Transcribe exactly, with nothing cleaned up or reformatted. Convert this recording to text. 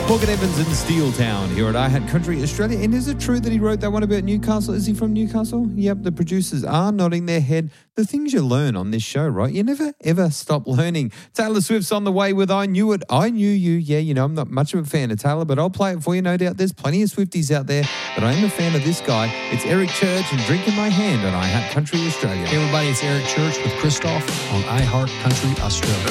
Morgan Evans in Steeltown here at iHat Country Australia. And is it true that he wrote that one about Newcastle? Is he from Newcastle? Yep, the producers are nodding their head. The things you learn on this show, right? You never, ever stop learning. Taylor Swift's on the way with I Knew It, I Knew You. Yeah, you know, I'm not much of a fan of Taylor, but I'll play it for you, no doubt. There's plenty of Swifties out there, but I am a fan of this guy. It's Eric Church and Drink in My Hand on iHat Country Australia. Hey everybody, it's Eric Church with Christoph on iHeart Country Australia.